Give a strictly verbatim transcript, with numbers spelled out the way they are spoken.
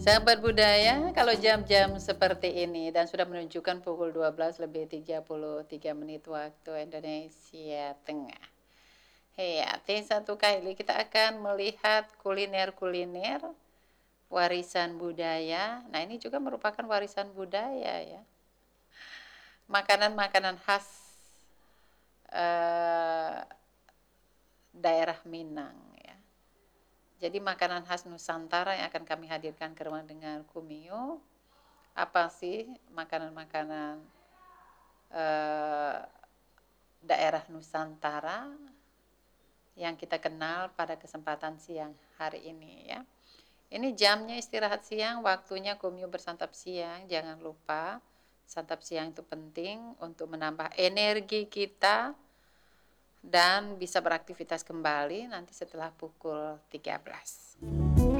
Sahabat budaya, kalau jam-jam seperti ini dan sudah menunjukkan pukul dua belas lebih tiga puluh tiga menit waktu Indonesia Tengah. Iya, T satu kali kita akan melihat kuliner-kuliner warisan budaya. Nah, ini juga merupakan warisan budaya ya. Makanan-makanan khas eh, daerah Minang ya. Jadi makanan khas Nusantara yang akan kami hadirkan ke rumah dengar Kumio. Apa sih makanan-makanan eh, daerah Nusantara yang kita kenal pada kesempatan siang hari ini ya. Ini jamnya istirahat siang, waktunya Kumio bersantap siang. Jangan lupa, santap siang itu penting untuk menambah energi kita dan bisa beraktivitas kembali nanti setelah pukul tiga belas.